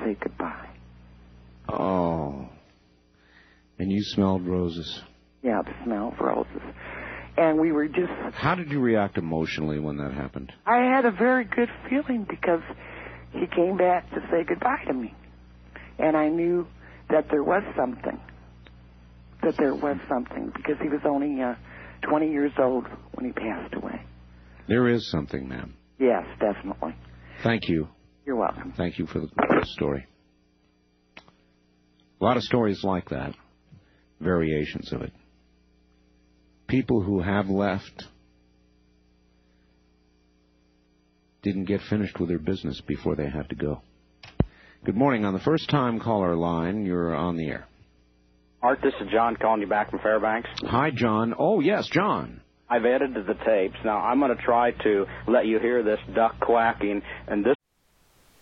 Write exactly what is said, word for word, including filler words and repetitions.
say goodbye. Oh. And you smelled roses. Yeah, the smell of roses. And we were just... How did you react emotionally when that happened? I had a very good feeling because he came back to say goodbye to me. And I knew that there was something. That there was something because he was only uh, twenty years old when he passed away. There is something, ma'am. Yes, definitely. Thank you. You're welcome. Thank you for the story. A lot of stories like that. Variations of it. People who have left didn't get finished with their business before they had to go. Good morning. On the first-time caller line, you're on the air. Art, this is John calling you back from Fairbanks. Hi, John. Oh, yes, John. I've edited the tapes. Now, I'm going to try to let you hear this duck quacking, and this